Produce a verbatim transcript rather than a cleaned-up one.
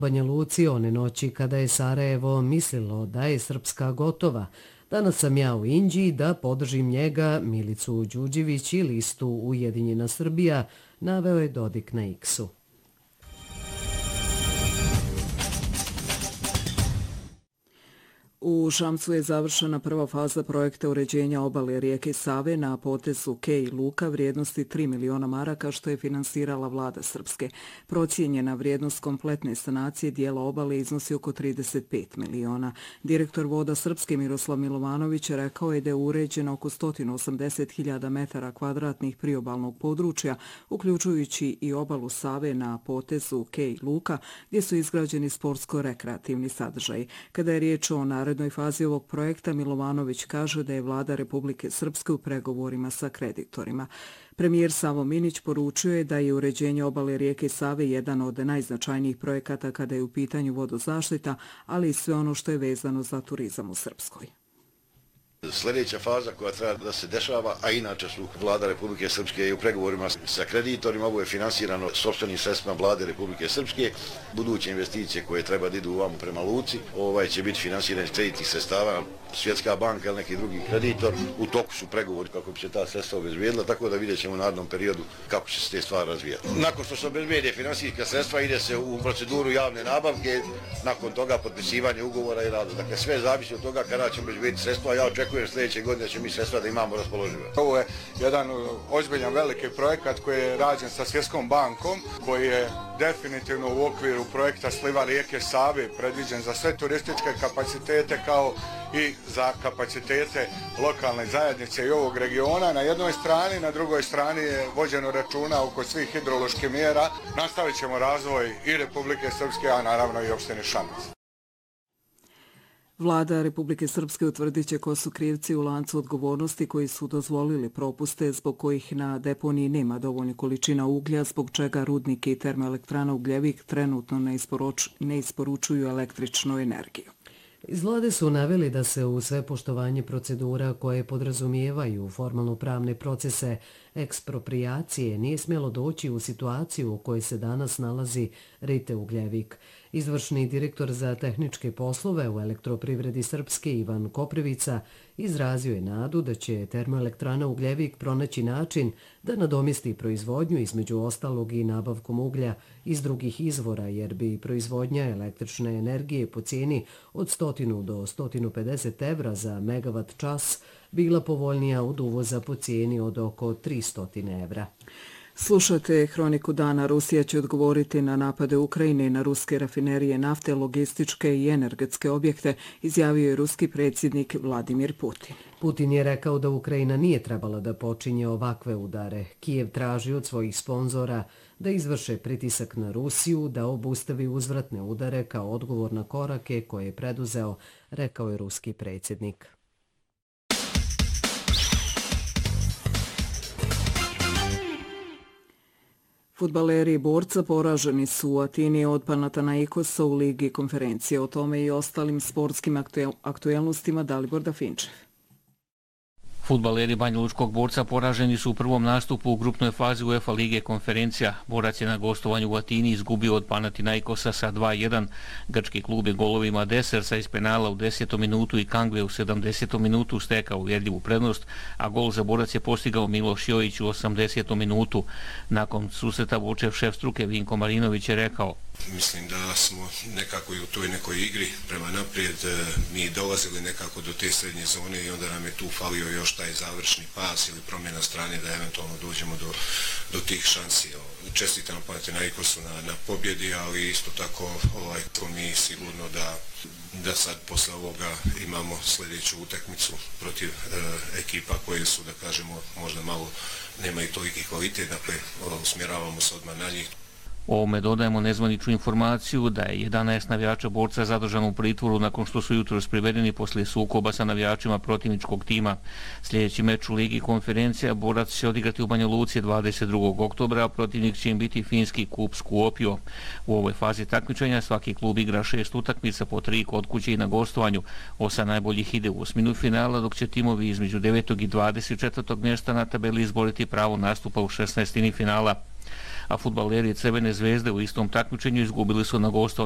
Banja Luci one noći kada je Sarajevo mislilo da je Srpska gotova. Danas sam ja u Inđiji da podržim njega, Milicu Đuđević i listu Ujedinjena Srbija, naveo je Dodik na X-u. U Šamcu je završena prva faza projekta uređenja obale rijeke Save na potezu Kej Luka vrijednosti tri miliona maraka što je finansirala vlada Srpske. Procijenjena vrijednost kompletne sanacije dijela obale iznosi oko trideset pet miliona. Direktor Voda Srpske Miroslav Milovanović rekao je da je uređeno oko sto osamdeset hiljada metara kvadratnih priobalnog područja, uključujući i obalu Save na potezu Kej Luka, gdje su izgrađeni sportsko-rekreativni sadržaji. Kada je riječ o narednoj jednoj fazi ovog projekta, Milovanović kaže da je vlada Republike Srpske u pregovorima sa kreditorima. Premijer Savo Minić poručio je da je uređenje obale rijeke Save jedan od najznačajnijih projekata kada je u pitanju vodozaštita, ali i sve ono što je vezano za turizam u Srpskoj. Sljedeća faza koja treba da se dešava, a inače su vlada Republike Srpske i u pregovorima sa kreditorima, ovo je finansirano sopstvenim sredstvima vlade Republike Srpske. Buduće investicije koje treba da idu ovamo prema Luci, ovaj će biti finansirane iz kreditnih sredstava, Svjetska banka ili neki drugi kreditor. U toku su pregovori kako bi se ta sredstva obezbijedila, tako da vidjet ćemo u narednom periodu kako će se te stvari razvijati. Nakon što se obezbijede finansijska sredstva, ide se u proceduru javne nabavke, nakon toga potpisivanje ugovora i rada. Dakle, sve zavisi od toga kada ćemo obezbijediti sredstva. Ja očekujem sljedeće godine da će mi sredstva da imamo raspoložive. Ovo je jedan ozbiljan veliki projekat koji je rađen sa Svjetskom bankom, koji je definitivno u okviru projekta Sliva rijeke Save predviđen za sve turističke kapacitete kao i za kapacitete lokalne zajednice i ovog regiona. Na jednoj strani, na drugoj strani je vođeno računa oko svih hidroloških mjera. Nastavit ćemo razvoj i Republike Srpske, a naravno i opštine Šamac. Vlada Republike Srpske utvrdit će ko su krivci u lancu odgovornosti koji su dozvolili propuste zbog kojih na deponiji nema dovoljno količina uglja, zbog čega rudnik i termoelektrana Ugljevik trenutno ne, isporuč, ne isporučuju električnu energiju. Iz vlade su naveli da se u sve poštovanje procedura koje podrazumijevaju formalno-pravne procese ekspropriacije nije smjelo doći u situaciju u kojoj se danas nalazi Rite Ugljevik. Izvršni direktor za tehničke poslove u Elektroprivredi Srpske Ivan Koprivica izrazio je nadu da će termoelektrana Ugljevik pronaći način da nadomjesti proizvodnju između ostalog i nabavkom uglja iz drugih izvora, jer bi proizvodnja električne energije po cijeni od sto do sto pedeset evra za megavat čas bila povoljnija od uvoza po cijeni od oko tristo evra. Slušajte Hroniku dana. Rusija će odgovoriti na napade Ukrajine na ruske rafinerije nafte, logističke i energetske objekte, izjavio je ruski predsjednik Vladimir Putin. Putin je rekao da Ukrajina nije trebala da počinje ovakve udare. Kijev traži od svojih sponzora da izvrše pritisak na Rusiju, da obustavi uzvratne udare kao odgovor na korake koje je preduzeo, rekao je ruski predsjednik. Fudbaleri Borca poraženi su u Atini od Panathinaikosa u Ligi konferencije. O tome i ostalim sportskim aktuelnostima Dalibor Dafinčev. Fudbaleri Banjalučkog Borca poraženi su u prvom nastupu u grupnoj fazi UEFA Lige konferencija. Borac je na gostovanju u Atini izgubio od Panathinaikosa sa dva jedan. Grčki klub je golovima Desersa iz penala u desetom minutu i Kangve u sedamdesetom minutu stekao uvjerljivu prednost, a gol za Borac je postigao Miloš Jojić u osamdesetom minutu. Nakon susreta Vučev šef struke Vinko Marinović je rekao: Mislim da smo nekako i u toj nekoj igri prema naprijed mi dolazili nekako do te srednje zone i onda nam je tu falio još taj završni pas ili promjena strane da eventualno dođemo do, do tih šansi. Čestitam Panathinaikosu na, na pobjedi, ali isto tako ovaj, to mi sigurno da, da sad posle ovoga imamo sljedeću utakmicu protiv e, ekipa koje su, da kažemo, možda malo nemaju toliki kvalitet, dakle usmjeravamo se odmah na njih. O ovome dodajemo nezvaničnu informaciju da je jedanaest navijača Borca zadržano u pritvoru nakon što su jutros privedeni poslije sukoba sa navijačima protivničkog tima. Sljedeći meč u Ligi konferencija Borac će odigrati u Banja Luci dvadeset drugog oktobra, a protivnik će im biti finski klub Skopje. U ovoj fazi takmičenja svaki klub igra šest utakmica po tri kod kuće i na gostovanju. Osam najboljih ide u osminu finala, dok će timovi između devetog i dvadeset četvrtog mjesta na tabeli izboriti pravo nastupa u šesnaestini finala. A fudbaleri Crvene zvezde u istom takmičenju izgubili su na gostovanju